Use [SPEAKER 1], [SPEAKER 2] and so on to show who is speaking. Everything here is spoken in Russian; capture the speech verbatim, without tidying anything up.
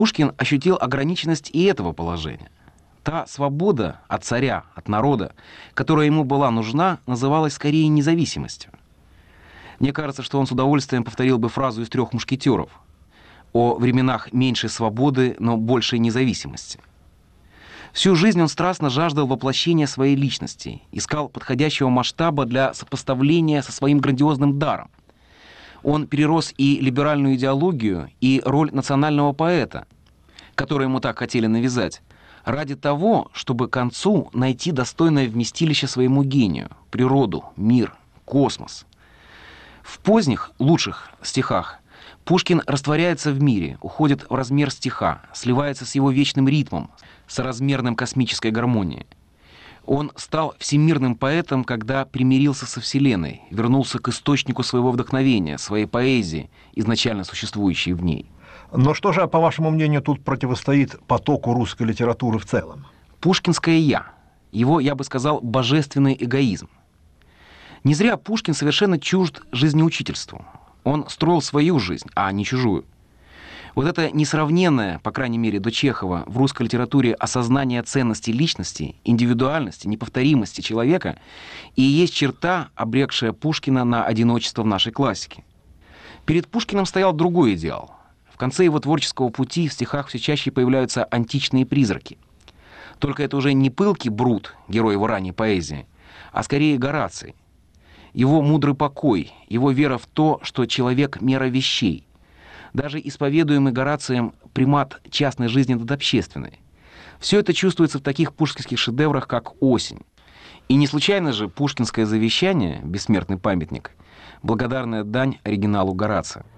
[SPEAKER 1] Пушкин ощутил ограниченность и этого положения. Та свобода от царя, от народа, которая ему была нужна, называлась скорее независимостью. Мне кажется, что он с удовольствием повторил бы фразу из «Трех мушкетеров» о временах меньшей свободы, но большей независимости. Всю жизнь он страстно жаждал воплощения своей личности, искал подходящего масштаба для сопоставления со своим грандиозным даром. Он перерос и либеральную идеологию, и роль национального поэта, которую ему так хотели навязать, ради того, чтобы к концу найти достойное вместилище своему гению, природу, мир, космос. В поздних, лучших стихах Пушкин растворяется в мире, уходит в размер стиха, сливается с его вечным ритмом, соразмерным космической гармонией. Он стал всемирным поэтом, когда примирился со Вселенной, вернулся к источнику своего вдохновения, своей поэзии, изначально существующей в ней.
[SPEAKER 2] Но что же, по вашему мнению, тут противостоит потоку русской литературы в целом?
[SPEAKER 1] Пушкинское «я», его, я бы сказал, божественный эгоизм. Не зря Пушкин совершенно чужд жизнеучительству. Он строил свою жизнь, а не чужую. Вот это несравненное, по крайней мере, до Чехова, в русской литературе осознание ценности личности, индивидуальности, неповторимости человека и есть черта, обрекшая Пушкина на одиночество в нашей классике. Перед Пушкиным стоял другой идеал. В конце его творческого пути в стихах все чаще появляются античные призраки. Только это уже не пылкий Брут, герой его ранней поэзии, а скорее Гораций. Его мудрый покой, его вера в то, что человек — мера вещей. Даже исповедуемый Горацием примат частной жизни над общественной. Все это чувствуется в таких пушкинских шедеврах, как «Осень». И не случайно же пушкинское завещание, бессмертный памятник, благодарная дань оригиналу Горация.